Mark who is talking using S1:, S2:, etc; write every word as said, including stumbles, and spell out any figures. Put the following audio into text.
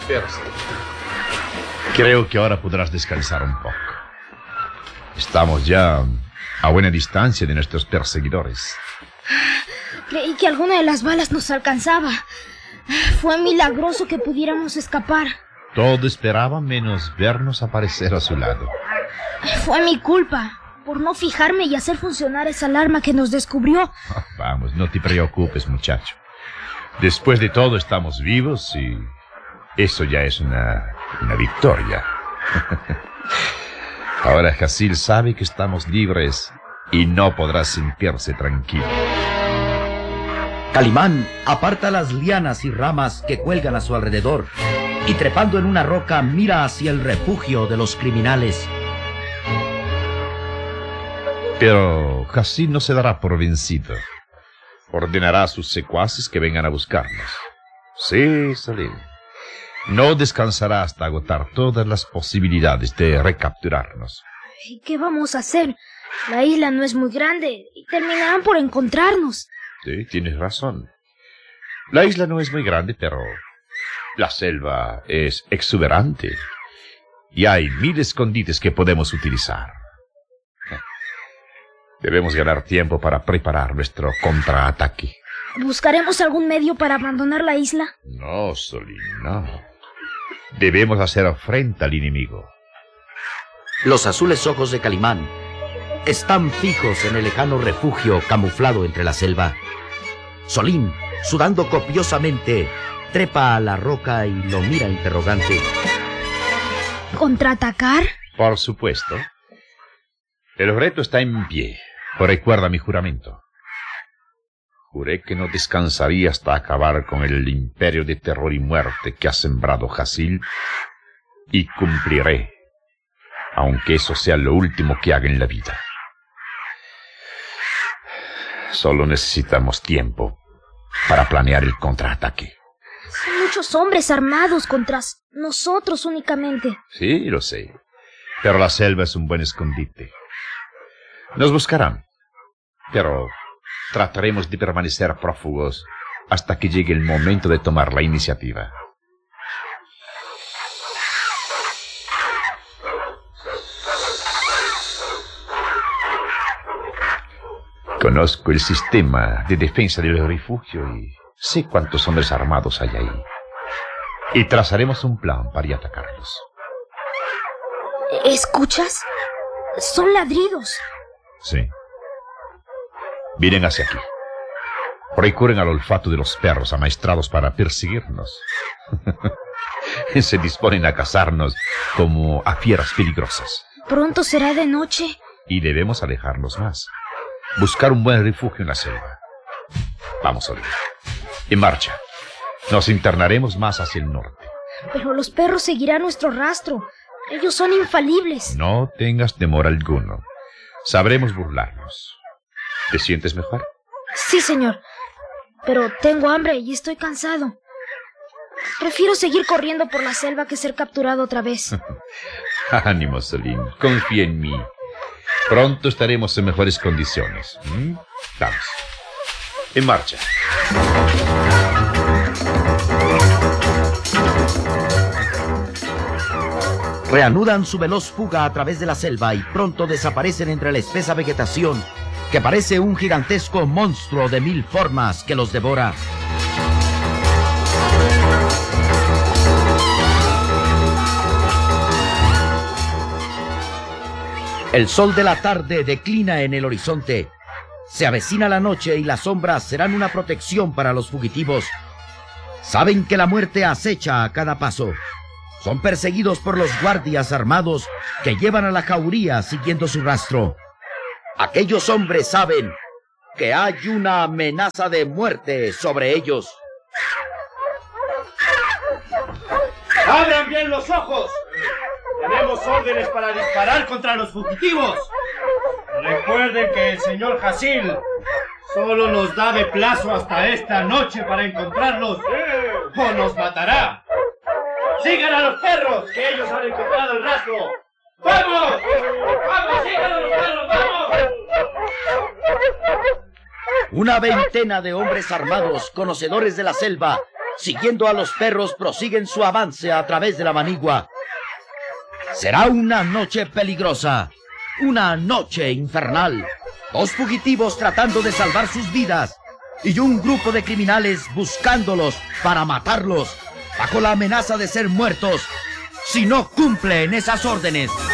S1: dispersa.
S2: Creo que ahora podrás descansar un poco. Estamos ya a buena distancia de nuestros perseguidores.
S3: Creí que alguna de las balas nos alcanzaba. Fue milagroso que pudiéramos escapar.
S2: Todo esperaba menos vernos aparecer a su lado.
S3: Fue mi culpa, por no fijarme y hacer funcionar esa alarma que nos descubrió.
S2: Vamos, no te preocupes, muchacho. Después de todo, estamos vivos y eso ya es una, una victoria. Ahora Hasil sabe que estamos libres y no podrá sentirse tranquilo.
S4: Calimán aparta las lianas y ramas que cuelgan a su alrededor y trepando en una roca mira hacia el refugio de los criminales.
S2: Pero Hasil no se dará por vencido. Ordenará a sus secuaces que vengan a buscarnos. Sí, Salim. No descansará hasta agotar todas las posibilidades de recapturarnos.
S3: ¿Y qué vamos a hacer? La isla no es muy grande y terminarán por encontrarnos.
S2: Sí, tienes razón. La isla no es muy grande, pero la selva es exuberante. Y hay mil escondites que podemos utilizar. Debemos ganar tiempo para preparar nuestro contraataque.
S3: ¿Buscaremos algún medio para abandonar la isla?
S2: No, Solín, no. Debemos hacer frente al enemigo.
S4: Los azules ojos de Calimán están fijos en el lejano refugio camuflado entre la selva. Solín, sudando copiosamente, trepa a la roca y lo mira interrogante.
S3: ¿Contraatacar?
S2: Por supuesto. El reto está en pie. Recuerda mi juramento. Juré que no descansaría hasta acabar con el imperio de terror y muerte que ha sembrado Hasil, y cumpliré, aunque eso sea lo último que haga en la vida. Solo necesitamos tiempo para planear el contraataque.
S3: Son muchos hombres armados contra nosotros únicamente.
S2: Sí, lo sé, pero la selva es un buen escondite. Nos buscarán, pero trataremos de permanecer prófugos hasta que llegue el momento de tomar la iniciativa. Conozco el sistema de defensa del refugio y sé cuántos hombres armados hay ahí. Y trazaremos un plan para ir a atacarlos.
S3: ¿Escuchas? Son ladridos.
S2: Sí. Vienen hacia aquí. Recurren al olfato de los perros amaestrados para perseguirnos. Se disponen a cazarnos como a fieras peligrosas.
S3: Pronto será de noche.
S2: Y debemos alejarnos más. Buscar un buen refugio en la selva. Vamos, Oliver. En marcha. Nos internaremos más hacia el norte.
S3: Pero los perros seguirán nuestro rastro. Ellos son infalibles.
S2: No tengas temor alguno. Sabremos burlarnos. ¿Te sientes mejor?
S3: Sí, señor. Pero tengo hambre y estoy cansado. Prefiero seguir corriendo por la selva que ser capturado otra vez.
S2: Ánimo, Solín. Confía en mí. Pronto estaremos en mejores condiciones. ¿Mm? Vamos. En marcha.
S4: Reanudan su veloz fuga a través de la selva y pronto desaparecen entre la espesa vegetación que parece un gigantesco monstruo de mil formas que los devora. El sol de la tarde declina en el horizonte. Se avecina la noche y las sombras serán una protección para los fugitivos. Saben que la muerte acecha a cada paso. Son perseguidos por los guardias armados que llevan a la jauría siguiendo su rastro. Aquellos hombres saben que hay una amenaza de muerte sobre ellos.
S5: ¡Abran bien los ojos! Tenemos órdenes para disparar contra los fugitivos. Recuerden que el señor Hasil solo nos da de plazo hasta esta noche para encontrarlos o nos matará. ¡Sigan a los perros, que ellos han encontrado el rastro! ¡Vamos! ¡Vamos, sigan a los perros, vamos!
S4: Una veintena de hombres armados, conocedores de la selva, siguiendo a los perros, prosiguen su avance a través de la manigua. Será una noche peligrosa, una noche infernal. Dos fugitivos tratando de salvar sus vidas y un grupo de criminales buscándolos para matarlos bajo la amenaza de ser muertos si no cumplen esas órdenes.